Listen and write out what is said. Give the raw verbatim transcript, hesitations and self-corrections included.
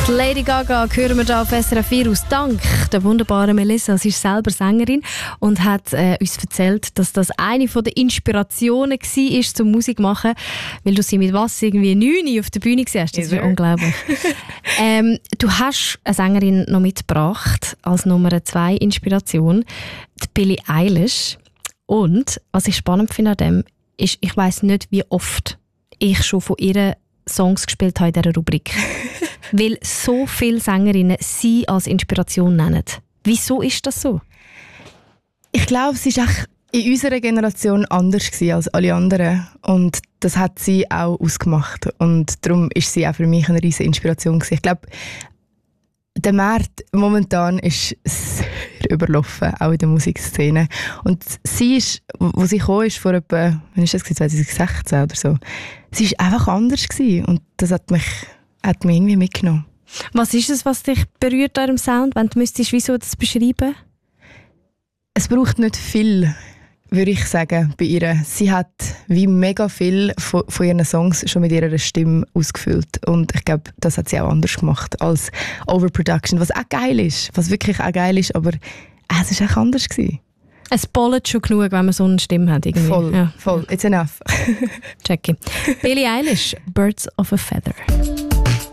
Lady Gaga hören wir hier auf S R F vier aus Dank der wunderbaren Melissa. Sie ist selber Sängerin und hat äh, uns erzählt, dass das eine von der Inspirationen war, zum Musik machen, weil du sie mit was irgendwie neun auf der Bühne gesehen hast. Das ist ja unglaublich. ähm, du hast eine Sängerin noch mitgebracht als Nummer zwei Inspiration, die Billie Eilish. Und was ich spannend finde an dem, ist, ich weiss nicht, wie oft ich schon von ihr Songs gespielt habe in dieser Rubrik. Weil so viele Sängerinnen sie als Inspiration nennen. Wieso ist das so? Ich glaube, sie war in unserer Generation anders als alle anderen. Und das hat sie auch ausgemacht. Und darum ist sie auch für mich eine riesige Inspiration gewesen. Ich glaube, der Markt momentan ist sehr überlaufen, auch in der Musikszene. Und sie ist, wo sie gekommen ist, vor etwa, wann ist das, zwanzig sechzehn oder so, sie war einfach anders gewesen. Und das hat mich, hat mich irgendwie mitgenommen. Was ist es, was dich berührt an ihrem Sound, wenn du müsstest, wieso das beschreiben? Es braucht nicht viel, würde ich sagen, bei ihr. Sie hat wie mega viel von, von ihren Songs schon mit ihrer Stimme ausgefüllt. Und ich glaube, das hat sie auch anders gemacht als Overproduction, was auch geil ist, was wirklich auch geil ist, aber äh, es war auch anders gewesen. Es bollet schon genug, wenn man so eine Stimme hat. Irgendwie. Voll, ja. voll. It's enough. Jackie. Billie Eilish, Birds of a Feather.